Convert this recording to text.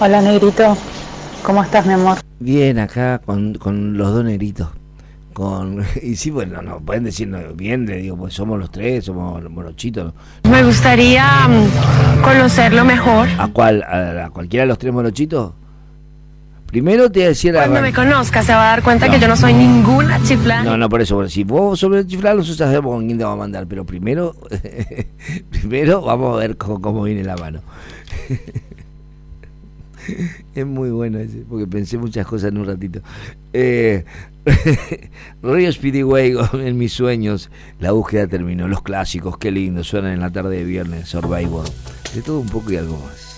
Hola, negrito. ¿Cómo estás, mi amor? Bien, acá con los dos negritos. Y sí, bueno, no pueden decirnos bien, le digo, pues somos los tres, somos morochitos. Me gustaría conocerlo mejor. ¿A cuál? ¿A cualquiera de los tres morochitos? Primero te decía Cuando me conozca se va a dar cuenta que yo no soy ninguna chiflana. No, por eso, bueno, si vos sobre chiflar, nosotros sabemos con quién te vamos a mandar, pero primero vamos a ver cómo viene la mano. Es muy bueno ese, porque pensé muchas cosas en un ratito. Río Speedway en mis sueños. La búsqueda terminó. Los clásicos, qué lindo, suenan en la tarde de viernes. Survivor, de todo un poco y algo más.